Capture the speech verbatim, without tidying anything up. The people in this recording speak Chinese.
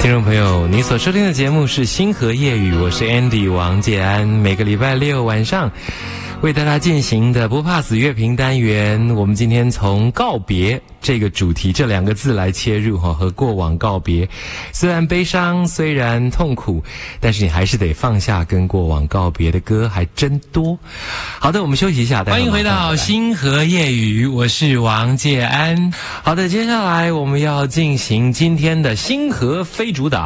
听众朋友，你所收听的节目是星河夜语，我是 Andy 王介安。每个礼拜六晚上为大家进行的不怕死乐评单元，我们今天从告别这个主题这两个字来切入哈，和过往告别。虽然悲伤，虽然痛苦，但是你还是得放下跟过往告别的歌还真多。好的，我们休息一下，欢迎回到星河夜语，我是王介安。好的，接下来我们要进行今天的星河非主导。